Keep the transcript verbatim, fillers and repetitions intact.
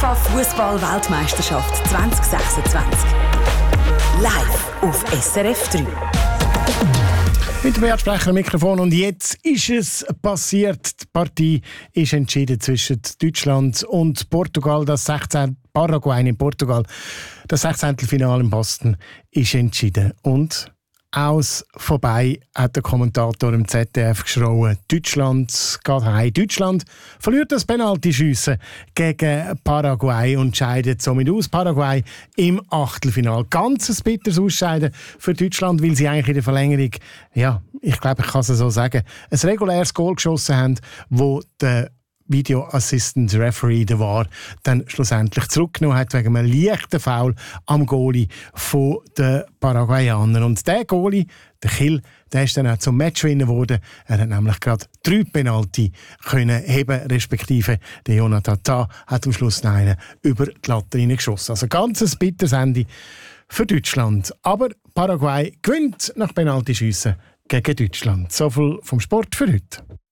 FIFA-Fußball-Weltmeisterschaft zwanzig sechsundzwanzig. Live auf S R F drei. Mit dem Wertsprecher am Mikrofon. Und jetzt ist es passiert. Die Partie ist entschieden zwischen Deutschland und Portugal. Das sechzehnte Paraguay in Portugal. Das sechzehnte Finale in Boston ist entschieden. Und aus vorbei hat der Kommentator im Z D F geschrien, Deutschland geht heim. Deutschland verliert das Penaltyschiessen gegen Paraguay und scheidet somit aus. Paraguay im Achtelfinale. Ganz ein bitteres Ausscheiden für Deutschland, weil sie eigentlich in der Verlängerung, ja, ich glaube, ich kann es so sagen, ein reguläres Goal geschossen haben, wo der Video Assistant Referee der V A R dann schlussendlich zurückgenommen hat wegen einem leichten Foul am Goalie von den Paraguayanern. Und der Goalie, der Kill, der ist dann auch zum Matchwinner geworden. Er hat nämlich gerade drei Penalty können heben, respektive der Jonathan Tah hat am Schluss einen über die Latte geschossen. Also ganz ein bitteres Ende für Deutschland. Aber Paraguay gewinnt nach Penaltyschiessen gegen Deutschland. So viel vom Sport für heute.